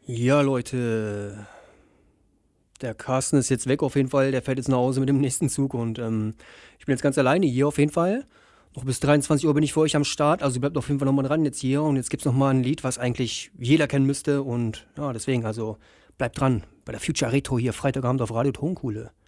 Ja, Leute, der Carsten ist jetzt weg auf jeden Fall. Der fährt jetzt nach Hause mit dem nächsten Zug und ich bin jetzt ganz alleine hier auf jeden Fall. Noch bis 23 Uhr bin ich für euch am Start, also bleibt auf jeden Fall nochmal dran jetzt hier. Und jetzt gibt's nochmal ein Lied, was eigentlich jeder kennen müsste. Und ja, deswegen, also bleibt dran bei der Future Retro hier, Freitagabend auf Radio Tonkuhle.